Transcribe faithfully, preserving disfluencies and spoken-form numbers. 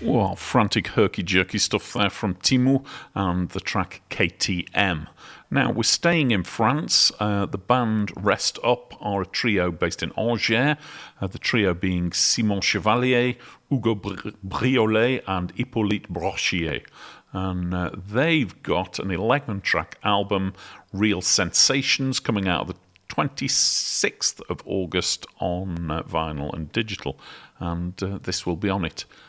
Well, frantic, herky-jerky stuff there from Timu and the track K T M. Now, we're staying in France. Uh, the band Rest Up are a trio based in Angers, uh, the trio being Simon Chevalier, Hugo Br- Briolet and Hippolyte Brochier. And uh, they've got an eleven-track album, Real Sensations, coming out of the twenty-sixth of August on uh, vinyl and digital, and uh, this will be on it.